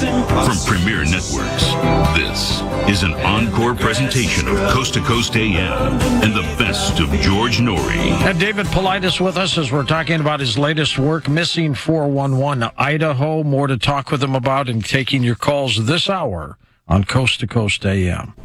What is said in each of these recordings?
From Premier Networks, this is an encore presentation of Coast to Coast AM and the best of George Noory. And David Paulides with us as we're talking about his latest work, Missing 411 Idaho. More to talk with him about and taking your calls this hour on Coast to Coast AM.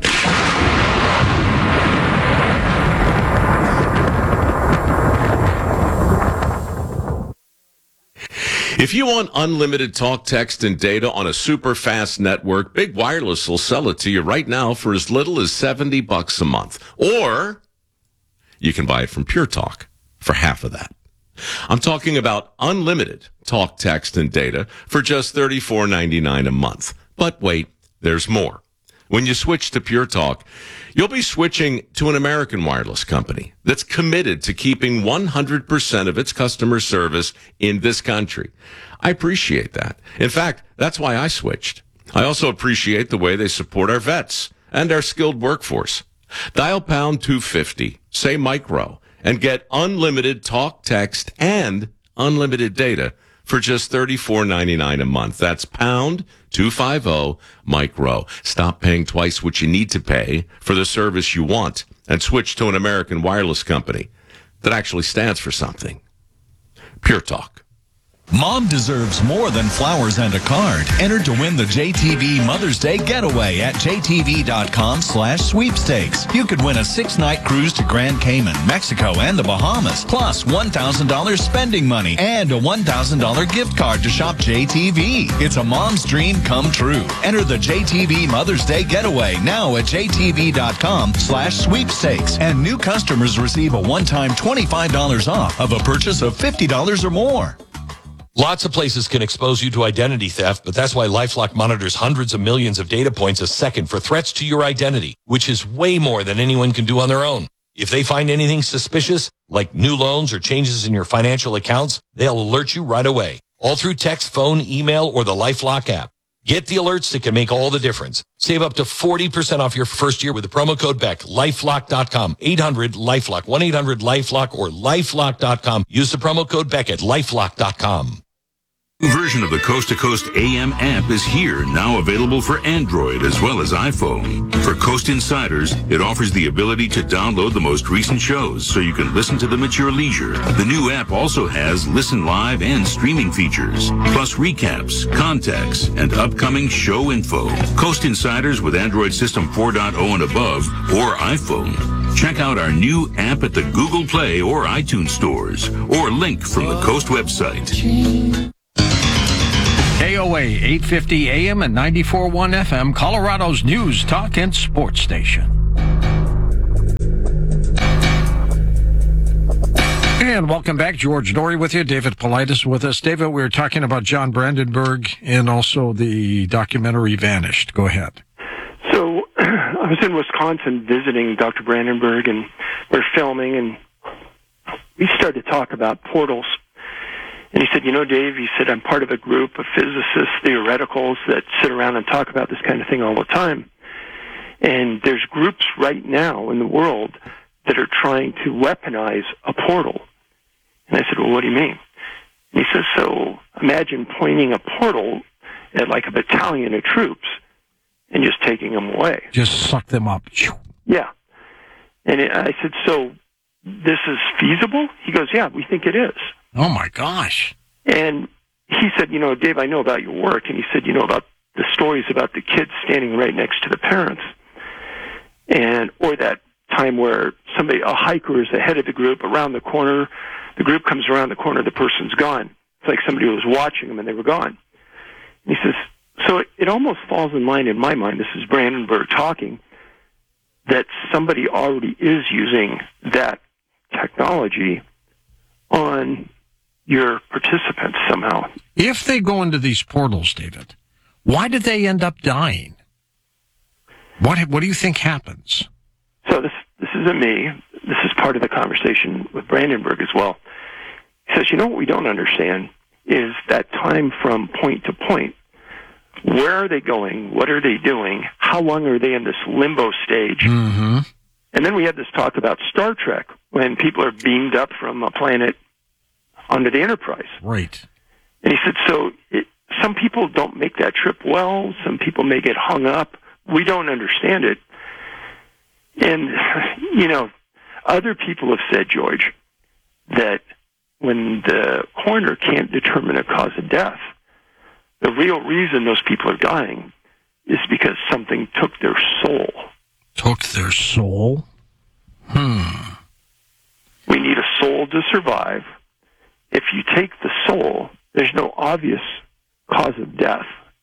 If you want unlimited talk, text, and data on a super fast network, Big Wireless will sell it to you right now for as little as $70 a month. Or you can buy it from Pure Talk for half of that. I'm talking about unlimited talk, text, and data for just $34.99 a month. But wait, there's more. When you switch to Pure Talk, you'll be switching to an American wireless company that's committed to keeping 100% of its customer service in this country. I appreciate that. In fact, that's why I switched. I also appreciate the way they support our vets and our skilled workforce. Dial pound 250, say micro, and get unlimited talk, text, and unlimited data for just $34.99 a month. That's pound 250 micro. Stop paying twice what you need to pay for the service you want and switch to an American wireless company that actually stands for something. Pure Talk. Mom deserves more than flowers and a card. Enter to win the JTV Mother's Day Getaway at jtv.com/sweepstakes. You could win a 6-night cruise to Grand Cayman, Mexico, and the Bahamas, plus $1,000 spending money and a $1,000 gift card to shop JTV. It's a mom's dream come true. Enter the JTV Mother's Day Getaway now at jtv.com/sweepstakes. And new customers receive a one-time $25 off of a purchase of $50 or more. Lots of places can expose you to identity theft, but that's why LifeLock monitors hundreds of millions of data points a second for threats to your identity, which is way more than anyone can do on their own. If they find anything suspicious, like new loans or changes in your financial accounts, they'll alert you right away, all through text, phone, email, or the LifeLock app. Get the alerts that can make all the difference. Save up to 40% off your first year with the promo code BECK, lifelock.com, 800-LIFELOCK, 1-800-LIFELOCK, or lifelock.com. Use the promo code BECK at lifelock.com. Version of the Coast to Coast AM app is here, now available for Android as well as iPhone. For Coast Insiders, it offers the ability to download the most recent shows so you can listen to them at your leisure. The new app also has listen live and streaming features, plus recaps, contacts, and upcoming show info. Coast Insiders with Android System 4.0 and above or iPhone. Check out our new app at the Google Play or iTunes stores, or link from the Coast website. KOA 850 AM and 94.1 FM, Colorado's news, talk, and sports station. And welcome back. George Noory with you. David Paulides with us. David, we were talking about John Brandenburg and also the documentary Vanished. Go ahead. So I was in Wisconsin visiting Dr. Brandenburg, and we're filming, and we started to talk about portals. And he said, you know, Dave, he said, I'm part of a group of physicists, theoreticals, that sit around and talk about this kind of thing all the time. And there's groups right now in the world that are trying to weaponize a portal. And I said, well, what do you mean? And he says, so imagine pointing a portal at like a battalion of troops and just taking them away. Just suck them up. Yeah. And I said, so this is feasible? He goes, yeah, we think it is. Oh, my gosh. And he said, you know, Dave, I know about your work. And he said, you know, about the stories about the kids standing right next to the parents. And, or that time where a hiker is ahead of the group around the corner. The group comes around the corner, the person's gone. It's like somebody was watching them and they were gone. And he says, so it almost falls in line in my mind, this is Brandenburg talking, that somebody already is using that technology on your participants somehow. If they go into these portals, David, why did they end up dying? What do you think happens? So this isn't me. This is part of the conversation with Brandenburg as well. He says, you know what we don't understand is that time from point to point. Where are they going? What are they doing? How long are they in this limbo stage? Mm-hmm. And then we had this talk about Star Trek, when people are beamed up from a planet onto the Enterprise. Right. And he said, so some people don't make that trip well. Some people may get hung up. We don't understand it. And, other people have said, George, that when the coroner can't determine a cause of death, the real reason those people are dying is because something took their soul. Took their soul? We need a soul to survive. If you take the soul, there's no obvious cause of death.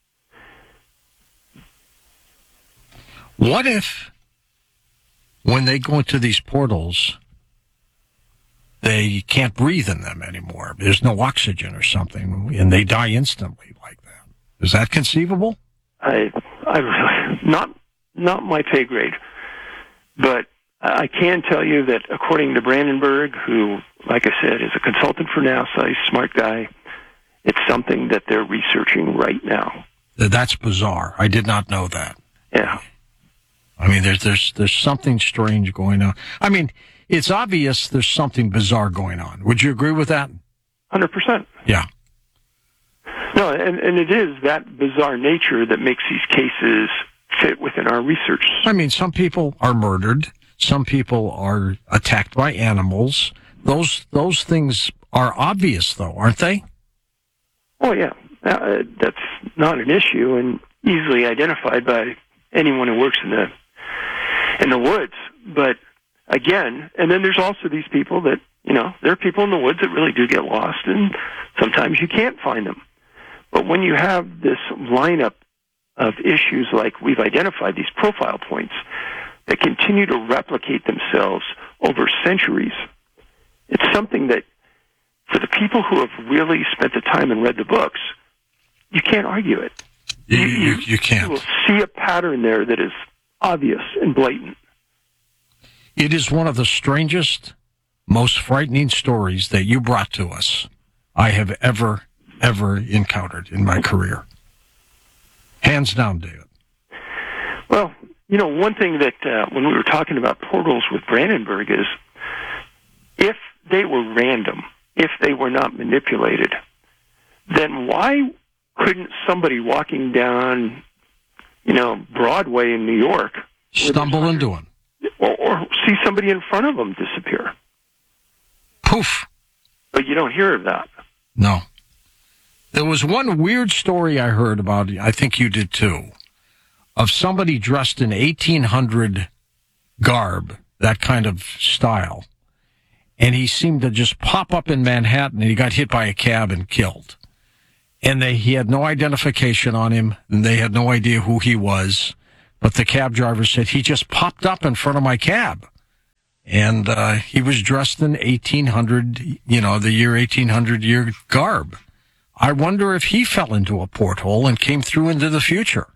What if, when they go into these portals, they can't breathe in them anymore? There's no oxygen or something, and they die instantly like that. Is that conceivable? I really, not my pay grade. But I can tell you that according to Brandenburg, who, like I said, is a consultant for NASA, he's a smart guy, it's something that they're researching right now. That's bizarre. I did not know that. Yeah. I mean, there's something strange going on. I mean, it's obvious there's something bizarre going on. Would you agree with that? 100%. Yeah. No, and it is that bizarre nature that makes these cases fit within our research. I mean, some people are murdered. Some people are attacked by animals. Those things are obvious, though, aren't they? Oh, yeah. That's not an issue and easily identified by anyone who works in the woods. But again, and then there's also these people that, there are people in the woods that really do get lost, and sometimes you can't find them. But when you have this lineup of issues like we've identified, these profile points that continue to replicate themselves over centuries, it's something that, for the people who have really spent the time and read the books, you can't argue it. You can't. You will see a pattern there that is obvious and blatant. It is one of the strangest, most frightening stories that you brought to us I have ever encountered in my career. Hands down, David. Well, one thing that when we were talking about portals with Brandenburg is if they were random, if they were not manipulated, then why couldn't somebody walking down, Broadway in New York stumble into him? Or see somebody in front of them disappear? Poof. But you don't hear of that. No. There was one weird story I heard about, I think you did too, of somebody dressed in 1800 garb, that kind of style, and he seemed to just pop up in Manhattan, and he got hit by a cab and killed. And he had no identification on him, and they had no idea who he was, but the cab driver said, he just popped up in front of my cab. And he was dressed in 1800, the year 1800 year garb. I wonder if he fell into a porthole and came through into the future.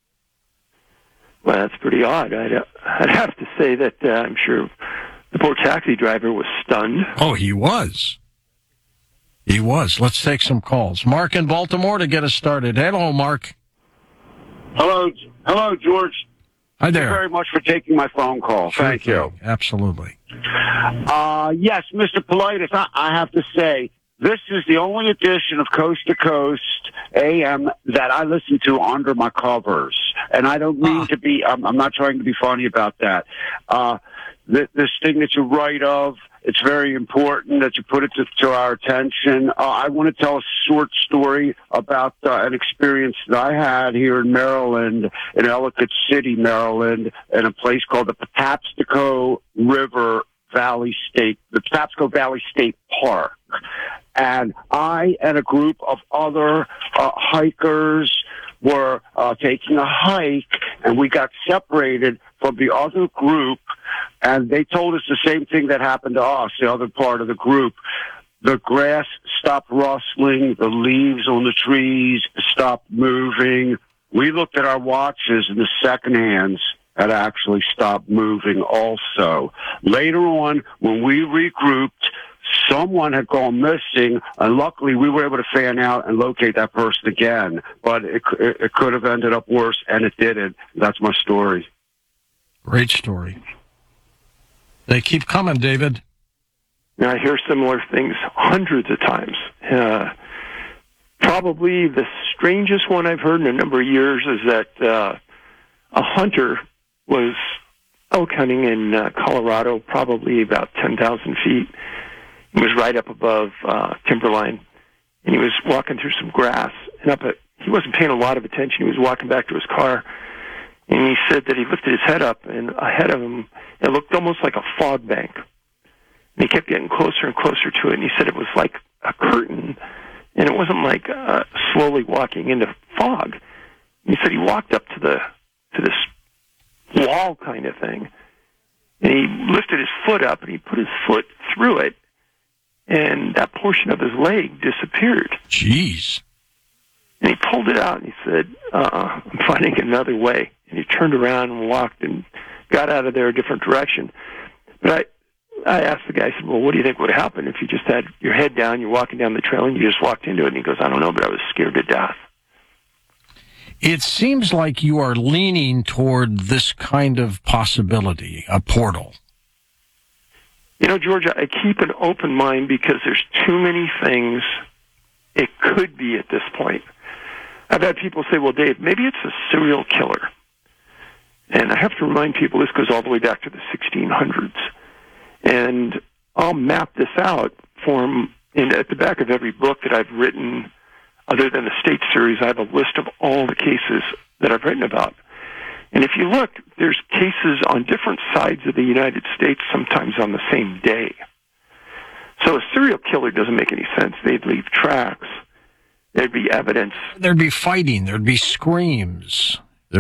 Well, that's pretty odd. I'd have to say that I'm sure the poor taxi driver was stunned. Oh, he was. He was. Let's take some calls. Mark in Baltimore to get us started. Hello, Mark. Hello, George. Hi there. Thank you very much for taking my phone call. Sure Thank you. Absolutely. Yes, Mr. Politis, I have to say, this is the only edition of Coast to Coast AM that I listen to under my covers. And I don't mean to be, I'm not trying to be funny about that. This thing that you write of, it's very important that you put it to our attention. I want to tell a short story about an experience that I had here in Maryland, in Ellicott City, Maryland, in a place called the Patapsco Valley State Park. And I and a group of other hikers were taking a hike, and we got separated from the other group, and they told us the same thing that happened to us, the other part of the group. The grass stopped rustling, the leaves on the trees stopped moving. We looked at our watches, and the second hands had actually stopped moving also. Later on, when we regrouped, someone had gone missing, and luckily we were able to fan out and locate that person again. But it could have ended up worse, and it didn't. That's my story. Great story. They keep coming, David. Now, I hear similar things hundreds of times. Probably the strangest one I've heard in a number of years is that a hunter was elk hunting in Colorado, probably about 10,000 feet. He was right up above timberline, and he was walking through some grass. And he wasn't paying a lot of attention. He was walking back to his car, and he said that he lifted his head up, and ahead of him, it looked almost like a fog bank. And he kept getting closer and closer to it, and he said it was like a curtain, and it wasn't like slowly walking into fog. And he said he walked up to this wall kind of thing, and he lifted his foot up, and he put his foot through it, and that portion of his leg disappeared. Jeez. And he pulled it out, and he said, I'm finding another way. And he turned around and walked and got out of there a different direction. But I asked the guy, I said, well, what do you think would happen if you just had your head down, you're walking down the trail, and you just walked into it? And he goes, I don't know, but I was scared to death. It seems like you are leaning toward this kind of possibility, a portal. You know, George, I keep an open mind because there's too many things it could be at this point. I've had people say, well, Dave, maybe it's a serial killer. And I have to remind people this goes all the way back to the 1600s. And I'll map this out for them. And at the back of every book that I've written, other than the State series, I have a list of all the cases that I've written about. And if you look, there's cases on different sides of the United States, sometimes on the same day. So a serial killer doesn't make any sense. They'd leave tracks. There'd be evidence. There'd be fighting. There'd be screams.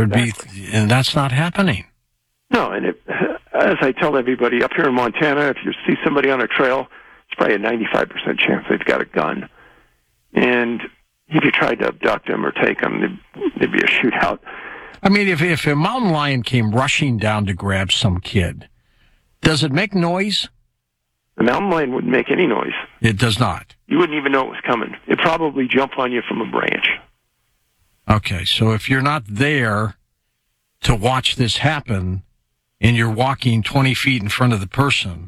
And that's not happening. No, and as I tell everybody, up here in Montana, if you see somebody on a trail, it's probably a 95% chance they've got a gun. And if you tried to abduct them or take them, there'd be a shootout. I mean, if a mountain lion came rushing down to grab some kid, does it make noise? The mountain lion wouldn't make any noise. It does not. You wouldn't even know it was coming. It'd probably jump on you from a branch. Okay, so if you're not there to watch this happen and you're walking 20 feet in front of the person,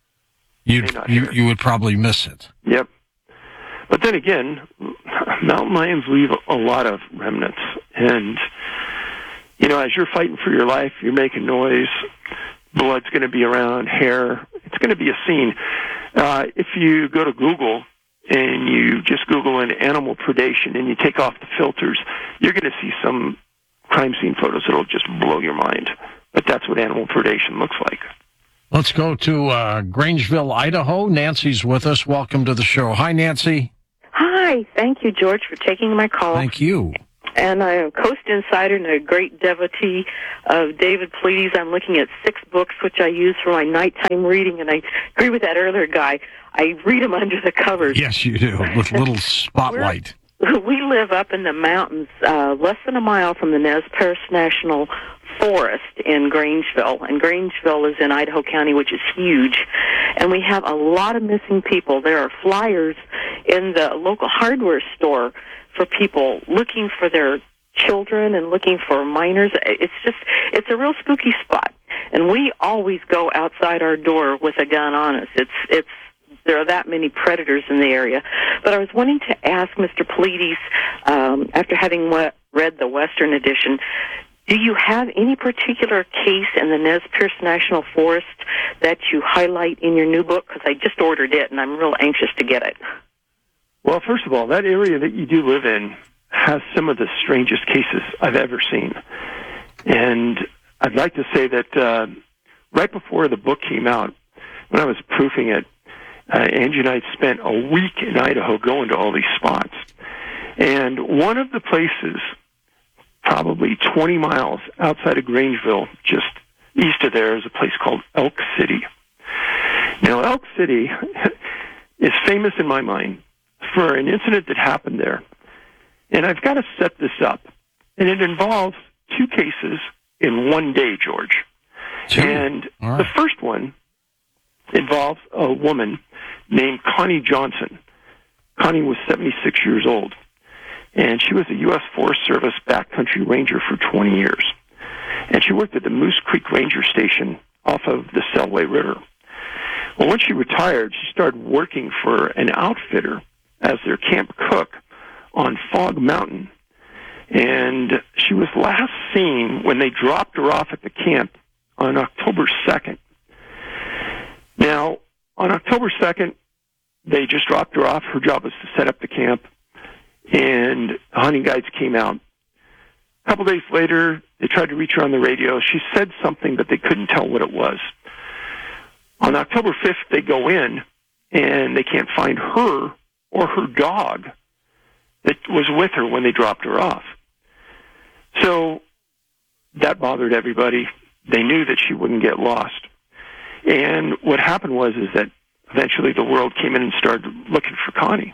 you would probably miss it. Yep. But then again, mountain lions leave a lot of remnants. And, you know, as you're fighting for your life, you're making noise, blood's going to be around, hair. It's going to be a scene. If you go to Google and you just Google an animal predation and you take off the filters, you're going to see some crime scene photos that'll just blow your mind. But that's what animal predation looks like. Let's go to Grangeville, Idaho. Nancy's with us. Welcome to the show. Hi, Nancy. Hi. Thank you, George, for taking my call. Thank you. And I am Coast Insider and a great devotee of David Pleiades. I'm looking at 6 books, which I use for my nighttime reading, and I agree with that earlier guy. I read them under the covers. Yes, you do, with a little spotlight. We live up in the mountains, less than a mile from the Nez Perce National Forest in Grangeville. And Grangeville is in Idaho County, which is huge. And we have a lot of missing people. There are flyers in the local hardware store for people looking for their children and looking for minors. It's a real spooky spot. And we always go outside our door with a gun on us. There are that many predators in the area. But I was wanting to ask Mr. Pleiades, after having read the Western edition, do you have any particular case in the Nez Perce National Forest that you highlight in your new book? Because I just ordered it, and I'm real anxious to get it. Well, first of all, that area that you do live in has some of the strangest cases I've ever seen. And I'd like to say that right before the book came out, when I was proofing it, Angie and I spent a week in Idaho going to all these spots. And one of the places, probably 20 miles outside of Grangeville, just east of there, is a place called Elk City. Now, Elk City is famous in my mind for an incident that happened there. And I've got to set this up. And it involves 2 cases in one day, George. 2? And right. The first one involves a woman named Connie Johnson. Connie was 76 years old. And she was a U.S. Forest Service backcountry ranger for 20 years. And she worked at the Moose Creek Ranger Station off of the Selway River. Well, when she retired, she started working for an outfitter as their camp cook on Fog Mountain. And she was last seen when they dropped her off at the camp on October 2nd. Now, on October 2nd, they just dropped her off. Her job was to set up the camp, and the hunting guides came out. A couple days later, they tried to reach her on the radio. She said something, but they couldn't tell what it was. On October 5th, they go in, and they can't find her or her dog that was with her when they dropped her off. So that bothered everybody. They knew that she wouldn't get lost. And what happened was that eventually the world came in and started looking for Connie.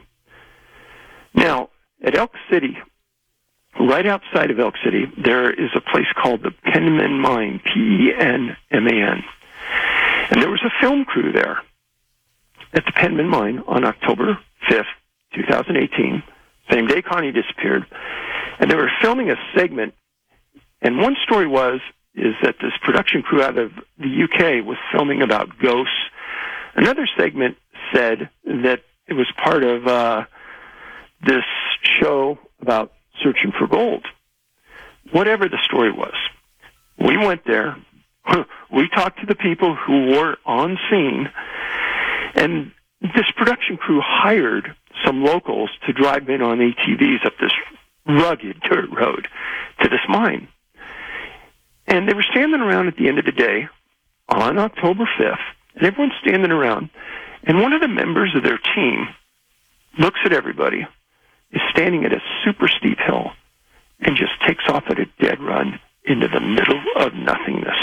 Now, at Elk City, right outside of Elk City, there is a place called the Penman Mine, Penman. And there was a film crew there at the Penman Mine on October 5th, 2018, same day Connie disappeared. And they were filming a segment, and one story is that this production crew out of the UK was filming about ghosts. Another segment said that it was part of this show about searching for gold. Whatever the story was, we went there. We talked to the people who were on scene, and this production crew hired some locals to drive in on ATVs up this rugged dirt road to this mine. And they were standing around at the end of the day on October 5th, and everyone's standing around, and one of the members of their team looks at everybody, is standing at a super steep hill, and just takes off at a dead run into the middle of nothingness.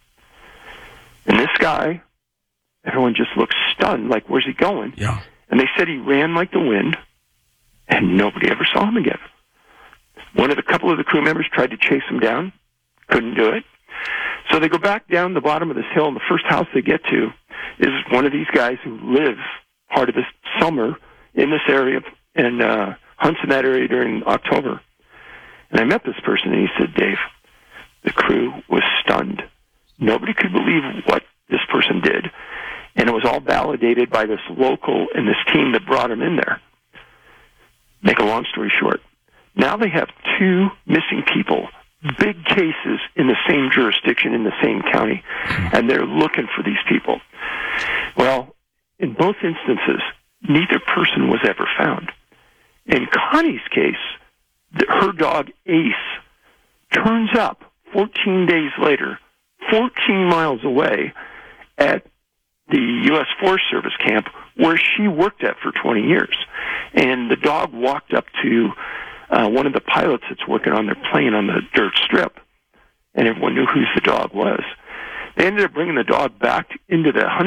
And this guy, everyone just looks stunned, like, where's he going? Yeah. And they said he ran like the wind, and nobody ever saw him again. Couple of the crew members tried to chase him down, couldn't do it. So they go back down the bottom of this hill, and the first house they get to is one of these guys who lives part of the summer in this area and hunts in that area during October. And I met this person, and he said, Dave, the crew was stunned. Nobody could believe what this person did. And it was all validated by this local and this team that brought him in there. Make a long story short, now they have 2 missing people, big cases in the same jurisdiction, in the same county, and they're looking for these people. Well, in both instances, neither person was ever found. In Connie's case, her dog Ace turns up 14 days later, 14 miles away at the U.S. Forest Service camp where she worked at for 20 years. And the dog walked up to one of the pilots that's working on their plane on the dirt strip, and everyone knew who the dog was. They ended up bringing the dog back into the hunting